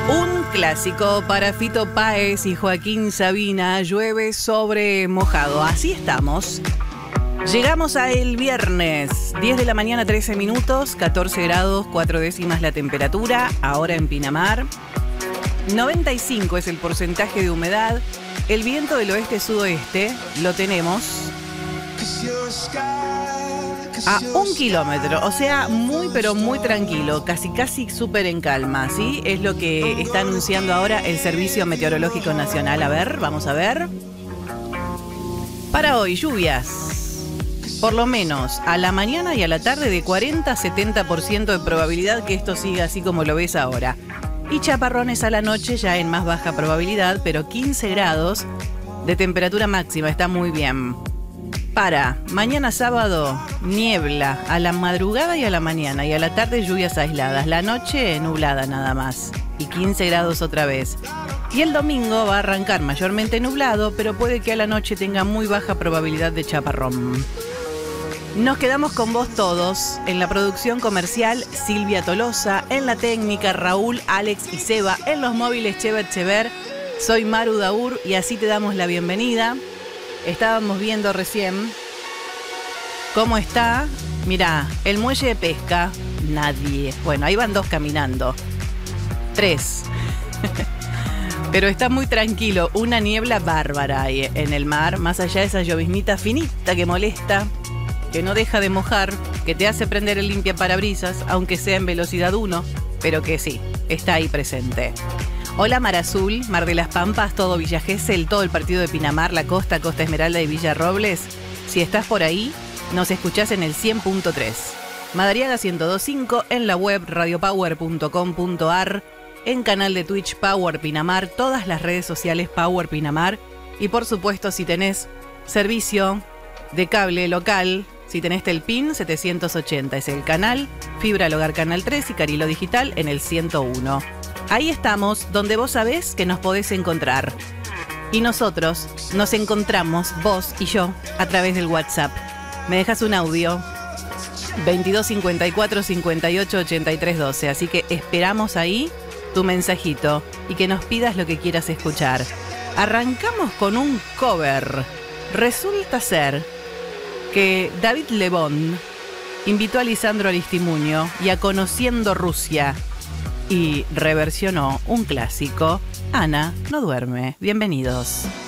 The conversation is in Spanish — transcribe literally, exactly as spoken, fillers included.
Un clásico para Fito Páez y Joaquín Sabina, llueve sobre mojado. Así estamos. Llegamos a el viernes, diez de la mañana, trece minutos, catorce grados, cuatro décimas la temperatura, ahora en Pinamar. noventa y cinco es el porcentaje de humedad. El viento del oeste-sudoeste lo tenemos a un kilómetro, o sea, muy pero muy tranquilo, casi casi súper en calma, ¿sí? Es lo que está anunciando ahora el Servicio Meteorológico Nacional. A ver, vamos a ver. Para hoy, lluvias. Por lo menos a la mañana y a la tarde de cuarenta a setenta por ciento de probabilidad que esto siga así como lo ves ahora. Y chaparrones a la noche ya en más baja probabilidad, pero quince grados de temperatura máxima, está muy bien. Para mañana sábado, niebla a la madrugada y a la mañana, y a la tarde lluvias aisladas. La noche nublada nada más, y quince grados otra vez. Y el domingo va a arrancar mayormente nublado, pero puede que a la noche tenga muy baja probabilidad de chaparrón. Nos quedamos con vos todos. En la producción comercial, Silvia Tolosa. En la técnica, Raúl, Alex y Seba. En los móviles, Chever Chever. Soy Maru Daur y así te damos la bienvenida. Estábamos viendo recién cómo está. Mirá, el muelle de pesca. Nadie. Bueno, ahí van dos caminando. Tres. Pero está muy tranquilo. Una niebla bárbara ahí en el mar. Más allá de esa lloviznita finita que molesta, que no deja de mojar, que te hace prender el limpiaparabrisas, aunque sea en velocidad uno, pero que sí, está ahí presente. Hola Mar Azul, Mar de las Pampas, todo Villa Gesell, todo el partido de Pinamar, la costa, Costa Esmeralda y Villa Robles. Si estás por ahí, nos escuchás en el cien punto tres. Madariaga ciento dos punto cinco, en la web radio power punto com punto ar, en canal de Twitch Power Pinamar, todas las redes sociales Power Pinamar. Y por supuesto, si tenés servicio de cable local, si tenés Telpin setecientos ochenta es el canal, Fibra al Hogar Canal tres y Carilo Digital en el ciento uno. Ahí estamos, donde vos sabés que nos podés encontrar. Y nosotros nos encontramos, vos y yo, a través del WhatsApp. Me dejas un audio, veintidós cincuenta y cuatro cincuenta y ocho ochenta y tres doce. Así que esperamos ahí tu mensajito y que nos pidas lo que quieras escuchar. Arrancamos con un cover. Resulta ser que David Lebón invitó a Lisandro Aristimuño y a Conociendo Rusia y reversionó un clásico, Ana no duerme. Bienvenidos.